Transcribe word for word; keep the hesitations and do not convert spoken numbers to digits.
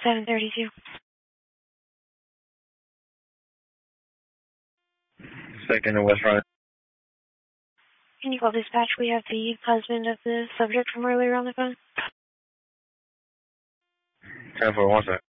seven thirty-two. Second and West Ryan. Can you call dispatch? We have the husband of the subject from earlier on the phone. ten for one sec.